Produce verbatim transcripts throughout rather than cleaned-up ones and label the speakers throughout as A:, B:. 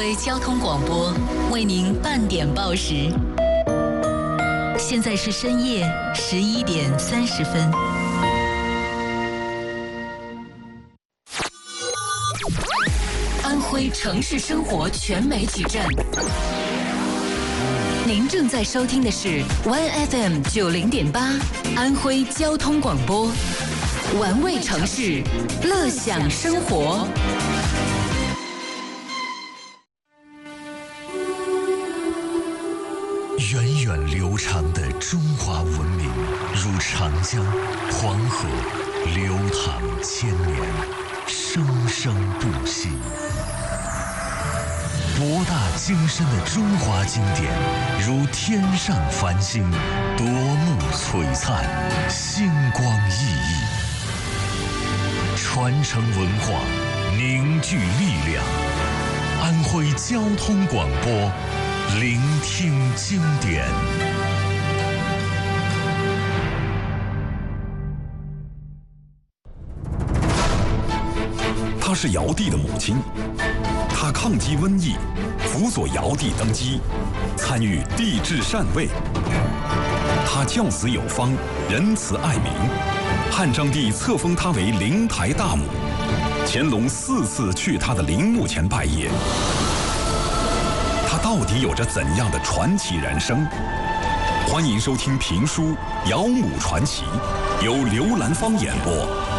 A: 徽交通广播为您半点报时。现在是深夜十一点三十分。安徽城市生活全媒体站，您正在收听的是 Y F M 九零点八安徽交通广播，玩味城市，乐享生活。
B: 源远流长的中华文明，如长江、黄河，流淌千年，生生不息。博大精深的中华经典，如天上繁星，夺目璀璨，星光熠熠。传承文化，凝聚力量。安徽交通广播，聆听经典。
C: 她是尧帝的母亲，她抗击瘟疫，辅佐尧帝登基，参与帝制禅位。她教子有方，仁慈爱民，汉章帝册封她为灵台大母，乾隆四次去她的陵墓前拜谒。她到底有着怎样的传奇人生？欢迎收听评书《尧母传奇》，由刘兰芳演播。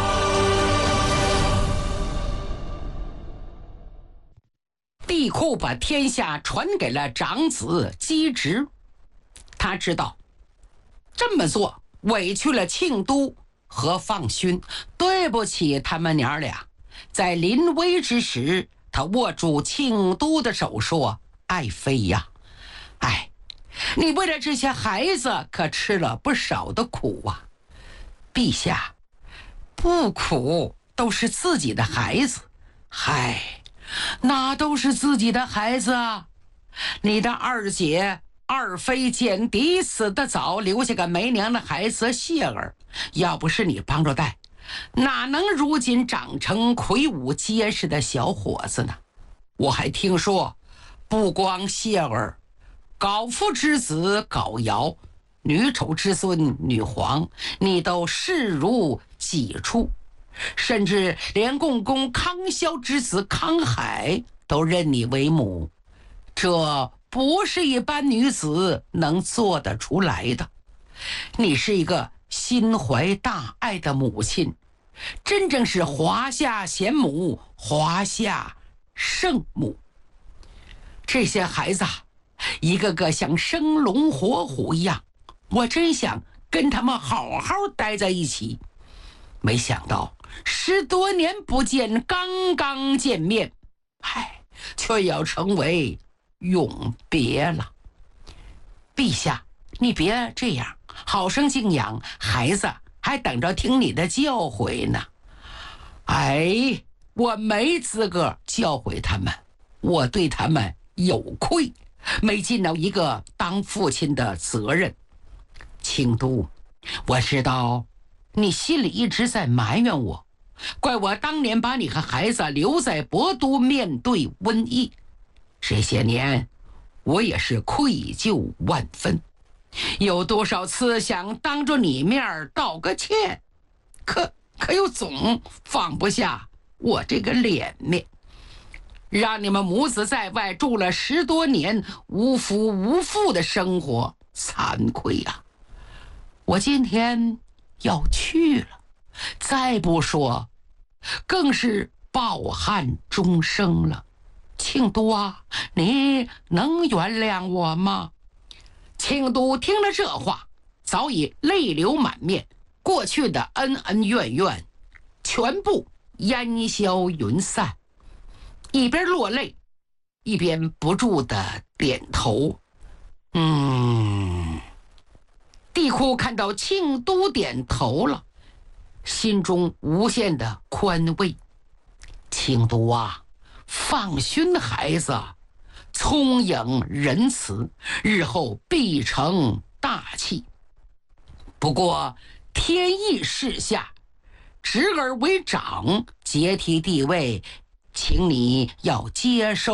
D: 帝喾把天下传给了长子姬直，他知道这么做委屈了庆都和放勋，对不起他们娘俩。在临危之时，他握住庆都的手说：爱妃呀，哎，你为了这些孩子可吃了不少的苦啊。陛下，不苦都是自己的孩子，嗨，那都是自己的孩子啊！你的二姐二妃简狄死得早，留下个没娘的孩子谢儿，要不是你帮着带，哪能如今长成魁梧结实的小伙子呢？我还听说，不光谢儿，皋父之子皋尧，女丑之孙女皇，你都视如己出。甚至连共工康萧之子康海都认你为母，这不是一般女子能做得出来的。你是一个心怀大爱的母亲，真正是华夏贤母，华夏圣母。这些孩子一个个像生龙活虎一样，我真想跟他们好好待在一起。没想到十多年不见，刚刚见面，唉，却要成为永别了。陛下，你别这样，好生静养，孩子还等着听你的教诲呢。哎，我没资格教诲他们，我对他们有愧，没尽到一个当父亲的责任。庆都，我知道你心里一直在埋怨我，怪我当年把你和孩子留在博都面对瘟疫。这些年我也是愧疚万分，有多少次想当着你面道个歉，可可又总放不下我这个脸面，让你们母子在外住了十多年无夫无妇的生活，惭愧呀！我今天要去了，再不说更是抱憾终生了。庆都啊，你能原谅我吗？庆都听了这话，早已泪流满面，过去的恩恩怨怨全部烟消云散，一边落泪一边不住的点头。嗯，帝喾看到庆都点头了，心中无限的宽慰。庆都啊，放勋的孩子聪颖仁慈，日后必成大器。不过天意示下，侄儿为长，接替帝位，请你要接受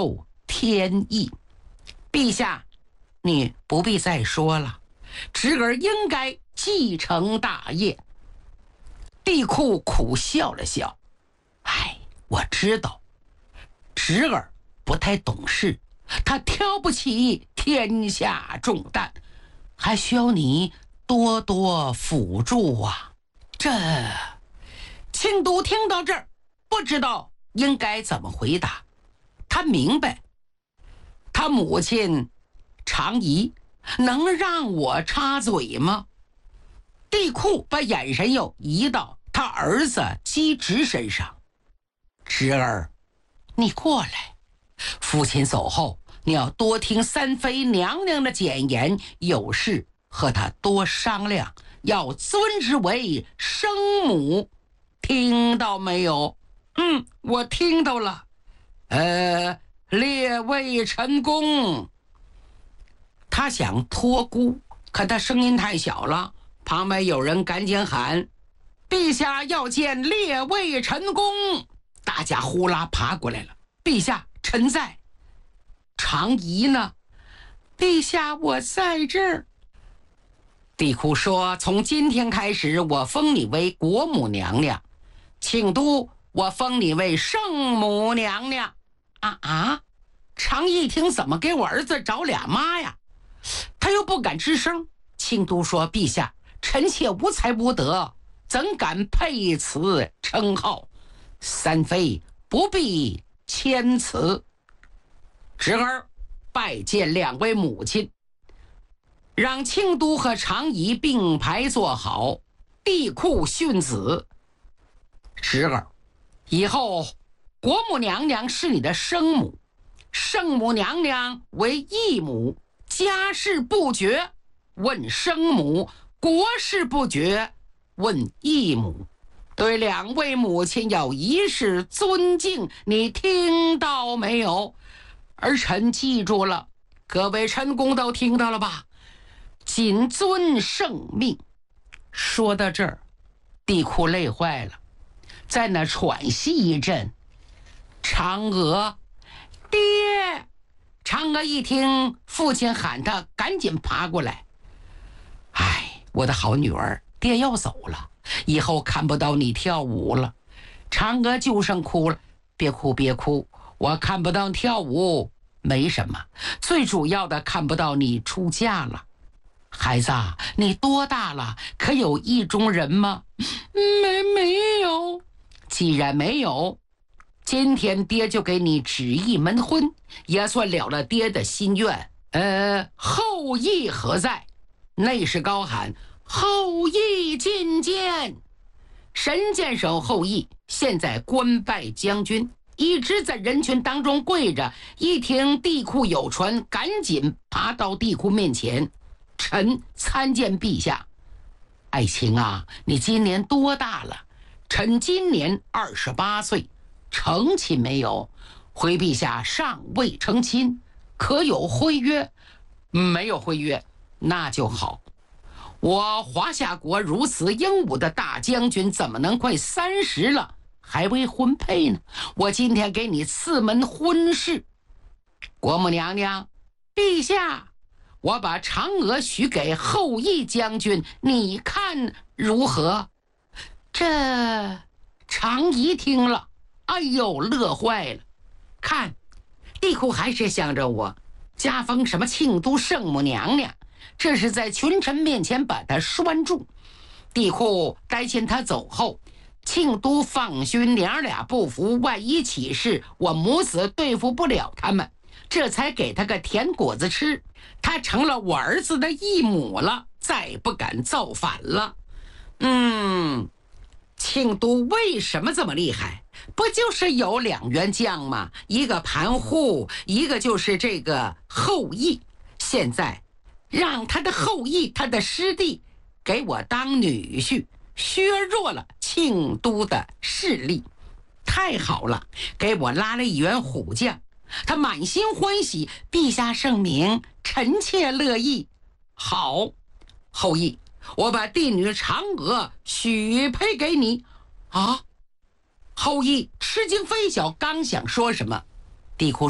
D: 天意。陛下，你不必再说了，侄儿应该继承大业。帝喾苦笑了笑，哎，我知道，侄儿不太懂事，他挑不起天下重担，还需要你多多辅助啊。这庆都听到这儿，不知道应该怎么回答。他明白，他母亲常仪能让我插嘴吗？帝喾把眼神又移到他儿子姬直身上。侄儿，你过来，父亲走后，你要多听三妃娘娘的谏言，有事和她多商量，要尊之为生母，听到没有？嗯，我听到了。呃，列位臣工。他想托孤，可他声音太小了，旁边有人赶紧喊：陛下要见列位臣工。大家呼啦爬过来了。陛下，臣在。常仪呢？陛下，我在这儿。帝喾说：从今天开始，我封你为国母娘娘，庆都我封你为圣母娘娘。啊啊！常仪一听，怎么给我儿子找俩妈呀？他又不敢吱声。庆都说：陛下，臣妾无才无德，怎敢配此称号？三妃不必谦辞。侄儿拜见两位母亲，让庆都和常仪并排坐好。帝喾训子：侄儿，以后国母娘娘是你的生母，圣母娘娘为义母，家事不决问生母，国事不决问义母。对两位母亲要一世尊敬，你听到没有？儿臣记住了，各位臣工都听到了吧？谨遵圣命。说到这儿，帝喾累坏了，在那喘息一阵。嫦娥，爹！嫦娥一听父亲喊他，赶紧爬过来。哎，我的好女儿，爹要走了，以后看不到你跳舞了。嫦娥就剩哭了。别哭别哭，我看不到跳舞没什么，最主要的看不到你出嫁了。孩子，你多大了？可有意中人吗？没没有。既然没有，今天爹就给你旨意门婚，也算了了爹的心愿。呃，后羿何在？内侍高喊：后羿觐见。神箭手后羿现在官拜将军，一直在人群当中跪着。一听帝喾有传，赶紧爬到帝喾面前：臣参见陛下。爱卿啊，你今年多大了？臣今年二十八岁，成亲没有？回陛下尚未成亲，可有婚约？没有婚约，那就好。我华夏国如此英武的大将军，怎么能快三十了还未婚配呢？我今天给你赐门婚事。国母娘娘，陛下，我把嫦娥许给后羿将军，你看如何？这常仪听了，哎呦，乐坏了。看，帝喾还是想着我，加封什么庆都圣母娘娘，这是在群臣面前把他拴住。帝喾担心他走后，庆都放勋娘俩不服，万一起事，我母子对付不了他们，这才给他个甜果子吃。他成了我儿子的义母了，再不敢造反了。嗯，庆都为什么这么厉害？不就是有两员将吗？一个盘户，一个就是这个后羿。现在让他的后羿，他的师弟给我当女婿，削弱了庆都的势力。太好了，给我拉了一员虎将，他满心欢喜。陛下圣明，臣妾乐意。好，后羿，我把帝女嫦娥许配给你。啊！后羿吃惊非小，刚想说什么，帝喾说：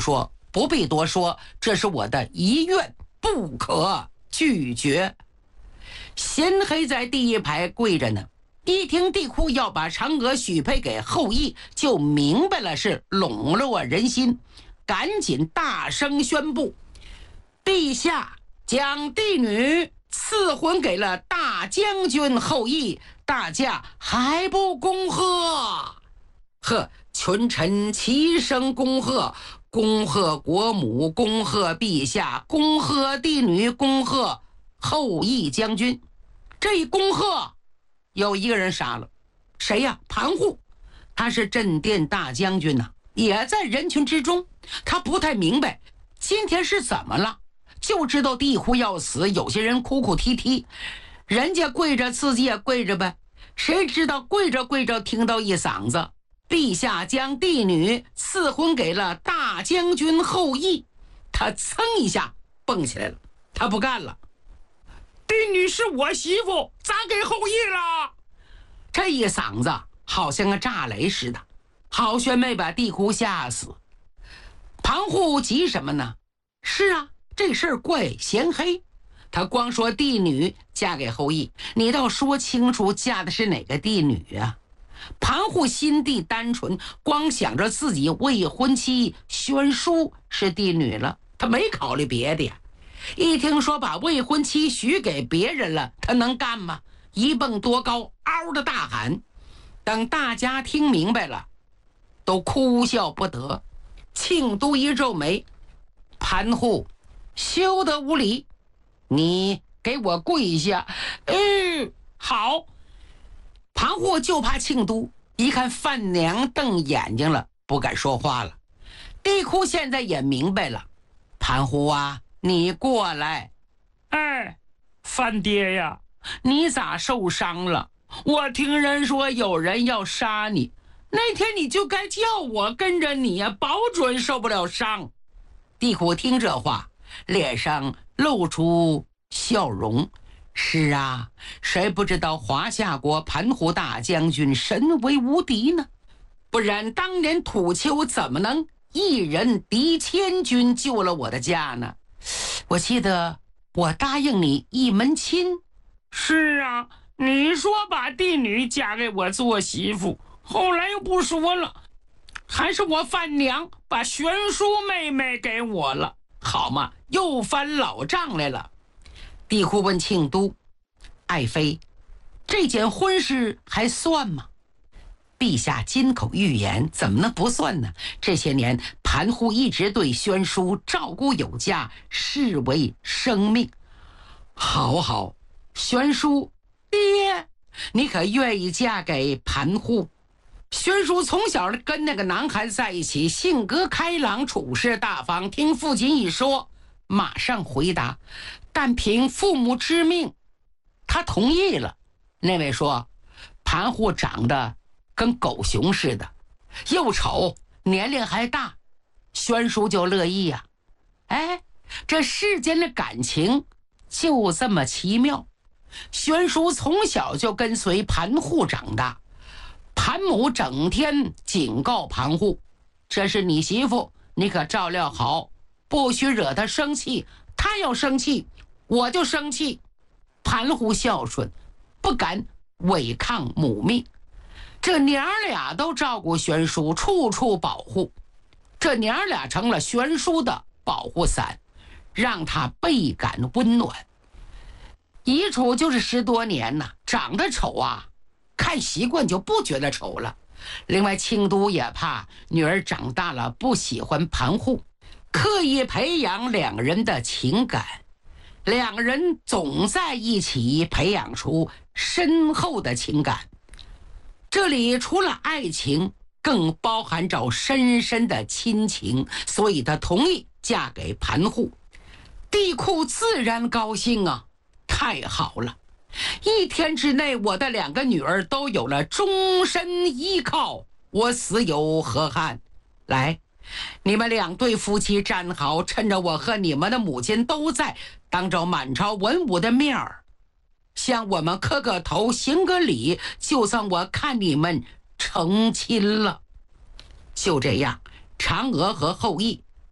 D: 不必多说，这是我的遗愿，不可拒绝。贤黑在第一排跪着呢，一听帝喾要把嫦娥许配给后羿，就明白了是笼络人心，赶紧大声宣布：陛下将帝女赐婚给了大将军后羿，大驾还不恭贺？呵，群臣齐声恭贺，恭贺国母，恭贺陛下，恭贺帝女，恭贺后羿将军。这一恭贺，有一个人傻了，谁呀？盘户，他是镇殿大将军呐、啊，也在人群之中。他不太明白今天是怎么了，就知道帝喾要死，有些人哭哭啼啼，人家跪着自己也跪着呗。谁知道跪着跪着听到一嗓子：陛下将帝女赐婚给了大将军后羿。他噌一下蹦起来了，他不干了。帝女是我媳妇，咋给后羿了？这一嗓子好像个炸雷似的，好悬没把帝喾吓死。盘户急什么呢？是啊，这事儿怪贤黑，他光说帝女嫁给后羿，你倒说清楚嫁的是哪个帝女啊？盘户心地单纯，光想着自己未婚妻宣淑是帝女了，他没考虑别的呀。一听说把未婚妻许给别人了，他能干吗？一蹦多高，嗷的大喊。等大家听明白了，都哭笑不得。庆都一皱眉：盘户休得无礼，你给我跪下。嗯，好。盘户就怕庆都一看范娘瞪眼睛了，不敢说话了。帝喾现在也明白了，盘户啊，你过来。
E: 哎，范爹呀，
D: 你咋受伤了？我听人说有人要杀你，那天你就该叫我跟着你呀，保准受不了伤。帝喾听这话，脸上露出笑容。是啊，谁不知道华夏国盘户大将军神威无敌呢？不然当年土丘怎么能一人敌千军救了我的家呢？我记得我答应你一门亲。
E: 是啊，你说把帝女嫁给我做媳妇，后来又不说了，还是我范娘把玄淑妹妹给我了，
D: 好嘛，又翻老账来了。帝喾问庆都：爱妃，这件婚事还算吗？陛下金口玉言，怎么能不算呢？这些年盘户一直对宣淑照顾有加，视为生命。好好，宣淑爹，你可愿意嫁给盘户？宣淑从小跟那个男孩子在一起，性格开朗，处事大方，听父亲一说马上回答，但凭父母之命他同意了。那位说盘户长得跟狗熊似的，又丑，年龄还大，宣淑就乐意呀、啊。哎，这世间的感情就这么奇妙。宣淑从小就跟随盘户长大，盘母整天警告盘户：这是你媳妇，你可照料好，不许惹她生气，她要生气我就生气。盘户孝顺，不敢违抗母命，这娘俩都照顾宣淑，处处保护。这娘俩成了宣淑的保护伞，让她倍感温暖。一处就是十多年呐，长得丑啊，看习惯就不觉得丑了。另外庆都也怕女儿长大了不喜欢盘户，刻意培养两人的情感，两人总在一起培养出深厚的情感。这里除了爱情，更包含着深深的亲情，所以他同意嫁给盘户。帝喾自然高兴啊，太好了，一天之内我的两个女儿都有了终身依靠，我死有何憾？来，你们两对夫妻站好，趁着我和你们的母亲都在，当着满朝文武的面儿，向我们磕个头，行个礼，就算我看你们成亲了。就这样，嫦娥和后羿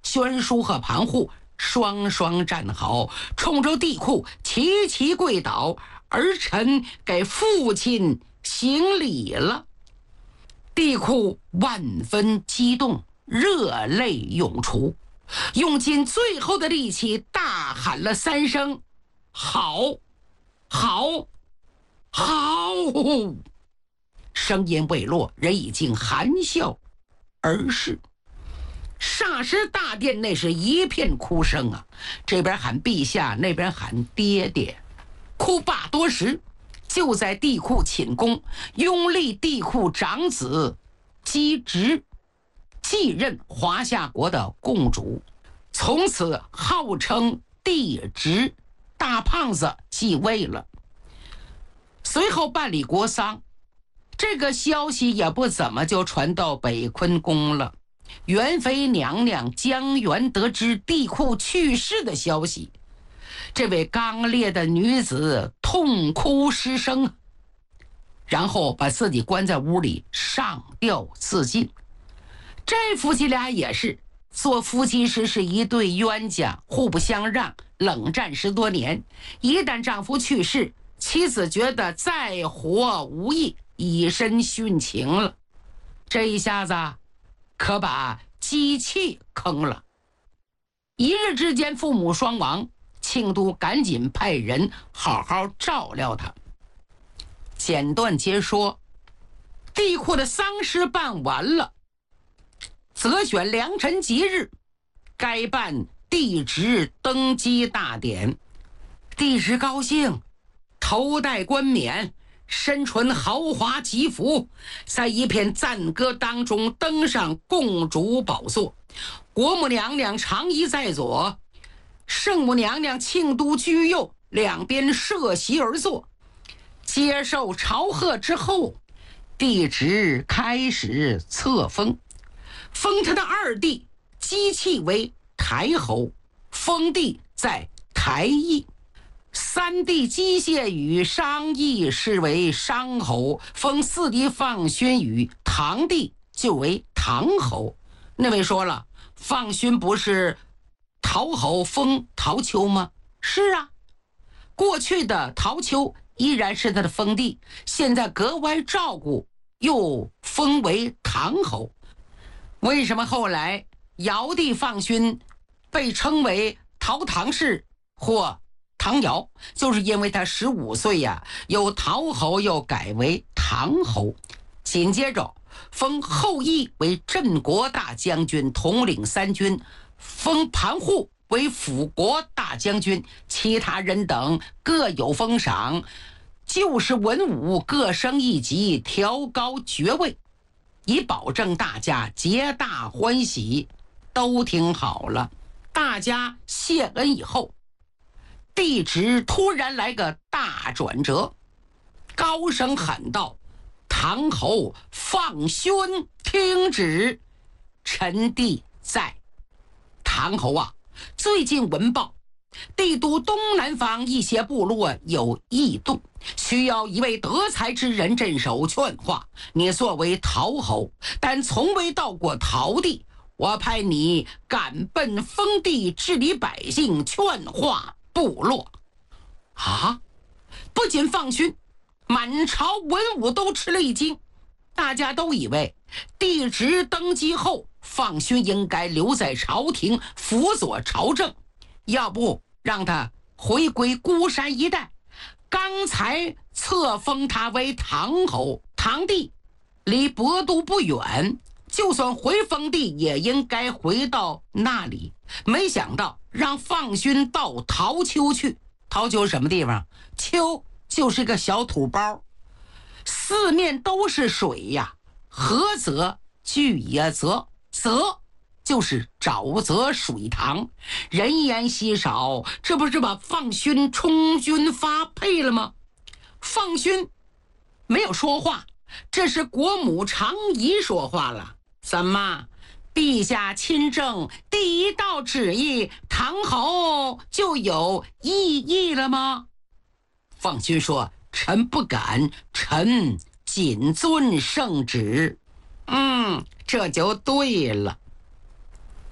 D: 宣书和盘户双双站好，冲着地库齐齐跪倒，儿臣给父亲行礼了。地库万分激动，热泪涌出，用尽最后的力气大喊了三声：好好好！声音未落，人已经含笑而逝。霎时大殿内是一片哭声啊，这边喊陛下，那边喊爹爹。哭罢多时，就在地库寝宫拥立地库长子姬直继任华夏国的共主，从此号称帝直，大胖子继位了。随后办理国丧，这个消息也不怎么就传到北昆宫了。元妃娘娘江源得知地库去世的消息，这位刚烈的女子痛哭失声，然后把自己关在屋里上吊自尽。这夫妻俩也是做夫妻时是一对冤家，互不相让，冷战十多年。一旦丈夫去世，妻子觉得再活无益，以身殉情了。这一下子可把姬气坑了。一日之间父母双亡，庆都赶紧派人好好照料他。简短截说，地库的丧事办完了，择选良辰吉日，该办帝直登基大典。帝直高兴，头戴冠冕，身穿豪华吉服，在一片赞歌当中登上共主宝座。国母娘娘长仪在左，圣母娘娘庆都居右，两边设席而坐。接受朝贺之后，帝直开始册封，封他的二弟姬气为台侯，封地在台邑。三弟姬谢与商议是为商侯，封四弟放勋与堂弟就为唐侯。那位说了，放勋不是陶侯封陶丘吗？是啊，过去的陶丘依然是他的封地，现在格外照顾，又封为唐侯。为什么后来尧帝放勋被称为陶唐氏或唐尧，就是因为他十五岁呀、啊，由陶侯又改为唐侯。紧接着封后羿为镇国大将军，统领三军，封盘户为辅国大将军，其他人等各有封赏，就是文武各升一级，调高爵位，以保证大家皆大欢喜。都听好了，大家谢恩以后，帝直突然来个大转折，高声喊道：唐侯放勋听旨，臣弟在。唐侯啊，最近闻报帝都东南方一些部落有异动，需要一位德才之人镇守劝化。你作为陶侯，但从未到过陶地，我派你赶奔封地，治理百姓，劝化部落。啊！不仅放勋，满朝文武都吃了一惊。大家都以为帝直登基后，放勋应该留在朝廷辅佐朝政，要不让他回归孤山一带。刚才册封他为唐侯，唐地离博都不远，就算回封地也应该回到那里。没想到让放勋到陶丘去。陶丘什么地方？丘就是个小土包，四面都是水呀。河泽巨野泽，泽就是沼泽水塘，人烟稀少，这不是把放勋充军发配了吗？放勋没有说话，这是国母长仪说话了。怎么，陛下亲政第一道旨意，唐侯就有异议了吗？放勋说：臣不敢，臣谨遵圣旨。嗯，这就对了。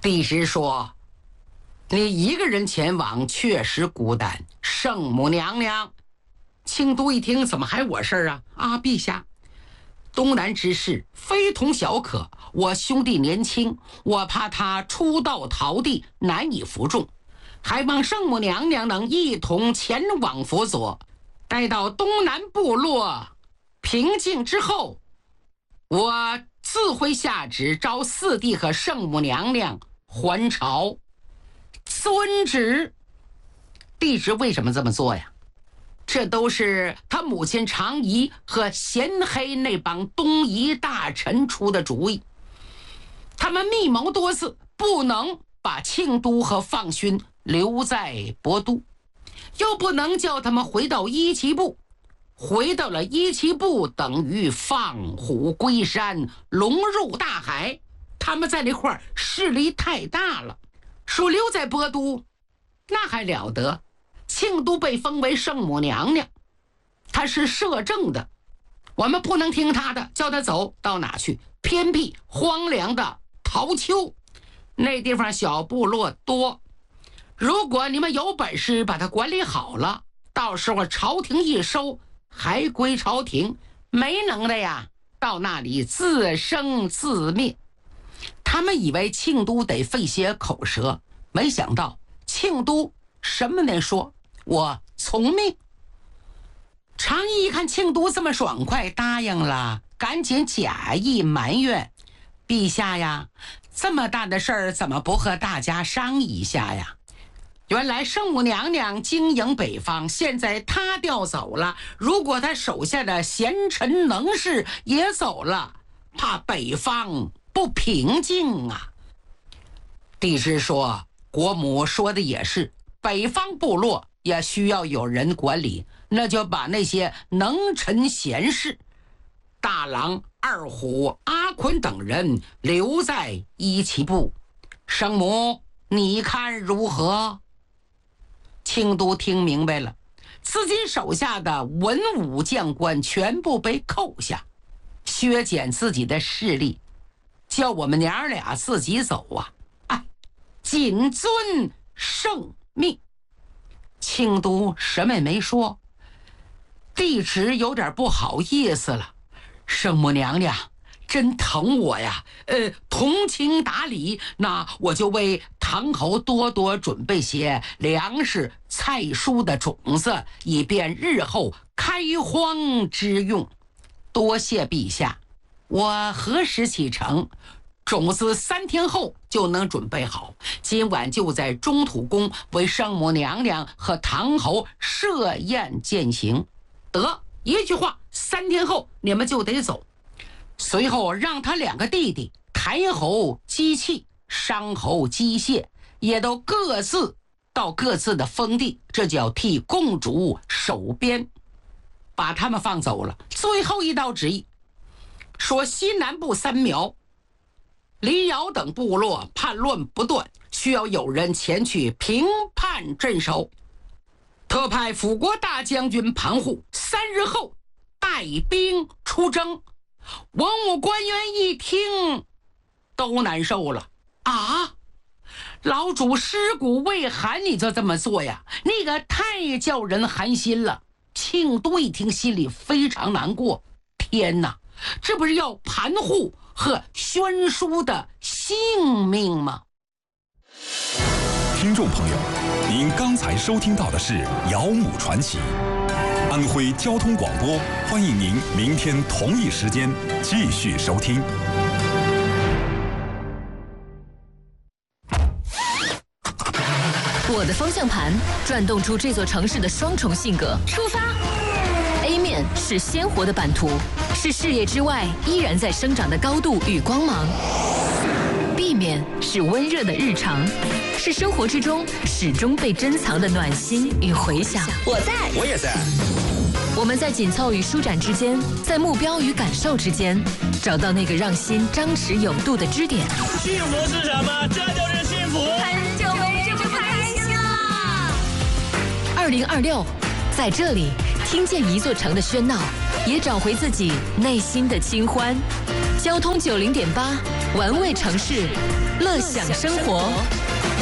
D: 帝师说：“你一个人前往确实孤单。圣母娘娘。”庆都一听，怎么还我事儿啊？啊，陛下，东南之事非同小可。我兄弟年轻，我怕他出道逃地，难以服众，还望圣母娘娘能一同前往辅佐。待到东南部落平静之后，我自会下旨召四弟和圣母娘娘还朝。遵旨。帝职为什么这么做呀？这都是他母亲常仪和贤黑那帮东夷大臣出的主意。他们密谋多次，不能把庆都和放勋留在博都，又不能叫他们回到伊岐部。回到了伊岐部，等于放虎归山，龙入大海。他们在那块儿势力太大了，说留在博都那还了得。庆都被封为圣母娘娘，她是摄政的，我们不能听她的，叫她走到哪去？偏僻荒凉的陶丘，那地方小部落多。如果你们有本事把它管理好了，到时候朝廷一收，还归朝廷；没能的呀，到那里自生自灭。他们以为庆都得费些口舌，没想到庆都什么没说，我从命。常毅一看庆都这么爽快，答应了，赶紧假意埋怨：“陛下呀，这么大的事儿，怎么不和大家商议一下呀？原来圣母娘娘经营北方，现在她调走了，如果她手下的贤臣能士也走了，怕北方不平静啊。”帝师说：“国母说的也是，北方部落也需要有人管理，那就把那些能臣贤士，大郎、二虎、阿坤等人留在伊岐部。圣母，你看如何？”庆都听明白了，自己手下的文武将官全部被扣下，削减自己的势力，叫我们娘俩自己走啊！哎，谨遵圣命。庆都什么也没说，帝职有点不好意思了。圣母娘娘真疼我呀，呃，同情达理，那我就为唐侯多多准备些粮食、菜蔬的种子，以便日后开荒之用。多谢陛下，我何时启程？种子三天后就能准备好，今晚就在中土宫为圣母娘娘和唐侯设宴饯行。得，一句话，三天后你们就得走。随后让他两个弟弟台侯姬器、商侯姬谢也都各自到各自的封地，这叫替公主守边，把他们放走了。最后一道旨意说，西南部三苗、黎瑶等部落叛乱不断，需要有人前去平叛镇守，特派辅国大将军盘护三日后带兵出征。文武官员一听都难受了啊！老主尸骨未寒，你就这么做呀？那个太叫人寒心了。庆都一听心里非常难过，天哪，这不是要盘护和宣书的性命吗？
C: 听众朋友，您刚才收听到的是《姚母传奇》，安徽交通广播，欢迎您明天同一时间继续收听。
A: 我的方向盘转动出这座城市的双重性格。出发 ！A 面是鲜活的版图，是视野之外依然在生长的高度与光芒。B 面是温热的日常，是生活之中始终被珍藏的暖心与回响。我在，
F: 我也在。
A: 我们在紧凑与舒展之间，在目标与感受之间，找到那个让心张弛有度的支点。
F: 幸福是什么？这就是幸福。
A: 很久没这么开心了。二零二六，在这里听见一座城的喧闹。 也找回自己内心的清欢。交通九零点八，玩味城市，乐享生活。